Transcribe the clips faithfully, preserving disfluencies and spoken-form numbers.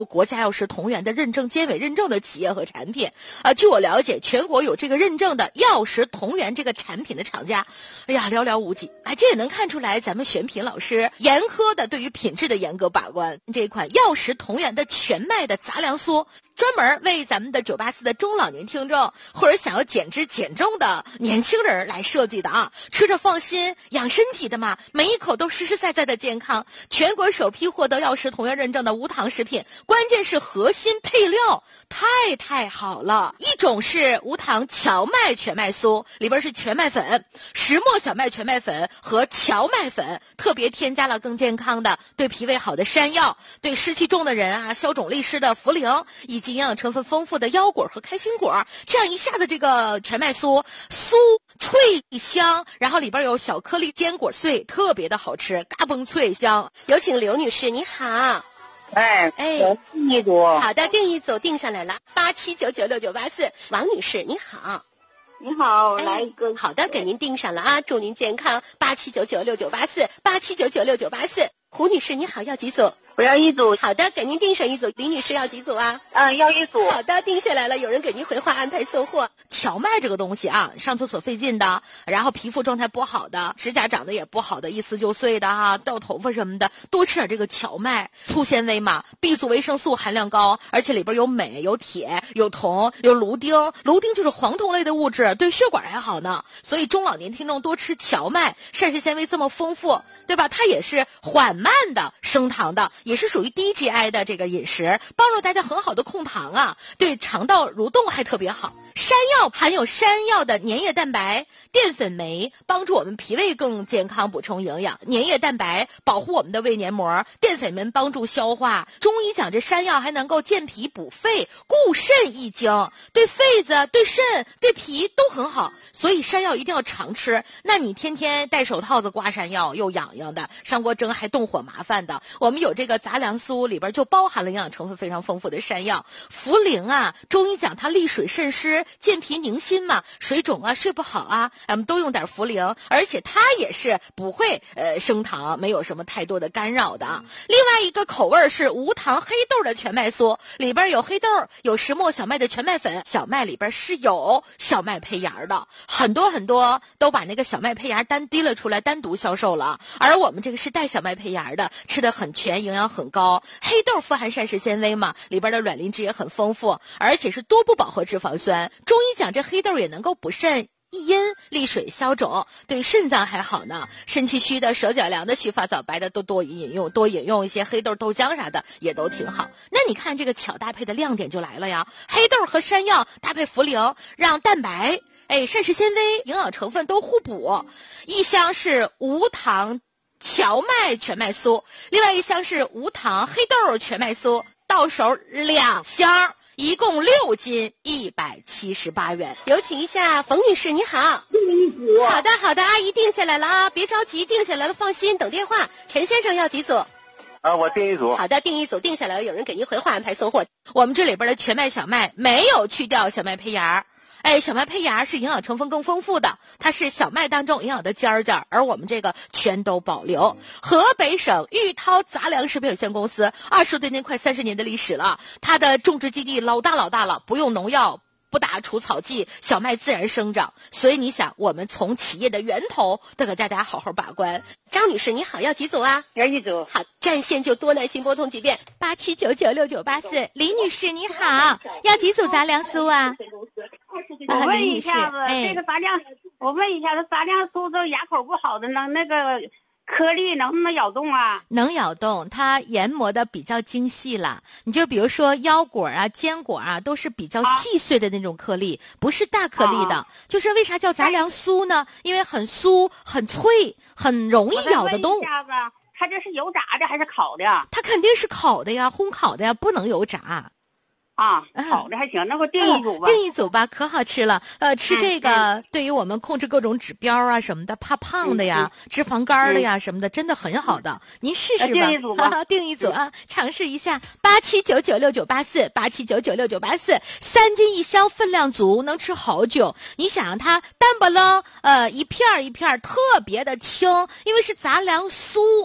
国家药食同源的认证、监委认证的企业和产品啊。据我了解，全国有这个认证的药食同源这个产品的厂家，哎呀，寥寥无几。哎，这也能看出来咱们选品老师严苛的对于品质的严格把关。这款药食同源的全麦的杂粮酥，专门为咱们的九八四的中老年听众或者想要减脂减重的年轻人来设计的啊，吃着放心，养身体的嘛，每一口都实实在在的健康。全国首批获得药食同源认证的无糖食品，关键是核心配料太太好了。一种是无糖荞麦全麦酥，里边是全麦粉、石磨小麦全麦粉和荞麦粉，特别添加了更健康的对脾胃好的山药，对湿气重的人啊消肿利湿的茯苓，以及营养成分丰富的腰果和开心果。这样一下子这个全麦酥酥脆香，然后里边有小颗粒坚果碎，特别的好吃，嘎嘣脆香。有请刘女士，你好。 哎哎， 定一组。 好的，定一组定上来了，八七九九六九八四。王女士，你好。 你好， 哎来一个。 好的，给您定上了啊，祝您健康。八七九九六九八四，八七九九六九八四。胡女士，你好，要几组？ 我要一组。 好的，给您定上一组。李女士要几组啊？ 嗯，要一组。 好的，定下来了，有人给您回话安排送货。荞麦这个东西啊，上厕所费劲的，然后皮肤状态不好的，指甲长得也不好的，一撕就碎的哈、啊，掉头发什么的，多吃点这个荞麦，粗纤维嘛 ，B 族维生素含量高，而且里边有镁、有铁、有铜、有芦丁，芦丁就是黄酮类的物质，对血管还好呢。所以中老年听众多吃荞麦，膳食纤维这么丰富，对吧？它也是缓慢的升糖的，也是属于低 G I 的这个饮食，帮助大家很好的控糖啊，对肠道蠕动还特别好。山药含有山药的粘液蛋白、淀粉酶，帮助我们脾胃更健康，补充营养。粘液蛋白保护我们的胃黏膜，淀粉酶帮助消化。中医讲这山药还能够健脾补肺、固肾益精，对肺子、对肾、对脾都很好。所以山药一定要常吃。那你天天戴手套子刮山药又痒痒的，上锅蒸还动火麻烦的，我们有这个杂粮酥，里边就包含了营养成分非常丰富的山药。茯苓啊，中医讲它利水渗湿、健脾宁心嘛，水肿啊、睡不好啊，咱们都用点茯苓，而且它也是不会呃升糖，没有什么太多的干扰的。另外一个口味是无糖黑豆的全麦酥，里边有黑豆，有石磨小麦的全麦粉，小麦里边是有小麦胚芽的，很多很多都把那个小麦胚芽单滴了出来，单独销售了，而我们这个是带小麦胚芽的，吃得很全，营养很高。黑豆富含膳食纤维嘛，里边的卵磷脂也很丰富，而且是多不饱和脂肪酸。中医讲这黑豆也能够补肾益阴、利水消肿，对肾脏还好呢。肾气虚的、手脚凉的、须发早白的都多饮用，多饮用一些黑豆、豆浆啥的也都挺好。那你看这个巧搭配的亮点就来了呀，黑豆和山药搭配茯苓，让蛋白、哎膳食纤维、营养成分都互补。一箱是无糖荞麦全麦酥，另外一箱是无糖黑豆全麦酥，到手两箱，一共六斤，一百七十八元。有请一下冯女士，你好。好的好的，阿姨定下来了啊，别着急，定下来了，放心，等电话。陈先生要几组？ 啊，我订一组。 好的，订一组，定下来了，有人给您回话安排送货。我们这里边的全麦小麦没有去掉小麦胚芽。哎，小麦胚芽是营养成分更丰富的，它是小麦当中营养的尖尖，而我们这个全都保留。河北省玉涛杂粮食品有限公司二十多年快三十年的历史了，它的种植基地老大老大了，不用农药，不打除草剂，小麦自然生长。所以你想，我们从企业的源头都给大家好好把关。张女士你好，要几组啊？ 要一组。 好，占线就多耐心拨通几遍。八七九九六九八四。李女士你好，要几组杂粮酥啊？ 我问一下子， 哎、 这个杂粮，我问一下子，杂粮酥这牙口不好的能那个颗粒能不能咬动啊？ 能咬动，它研磨的比较精细了。你就比如说腰果啊、坚果啊，都是比较细碎的那种颗粒，啊、不是大颗粒的。啊、就是为啥叫杂粮酥呢？因为很酥、很脆，很容易咬得动。 它这是油炸的还是烤的？ 它肯定是烤的呀，烘烤的呀，不能油炸。 啊，好的还行，那我订一组吧。 订一组吧，可好吃了。呃，吃这个对于我们控制各种指标啊什么的，怕胖的呀、嗯、脂肪肝的呀、嗯、什么的，真的很好的。您试试吧。 订一组吧， 订一组啊，尝试一下。八七九九六九八四，八七九九六九八四，三斤一箱，分量足，能吃好久。你想它单不楞，呃，一片一片特别的轻，因为是杂粮酥。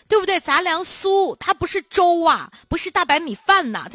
对不对？杂粮酥它不是粥啊，不是大白米饭呐、它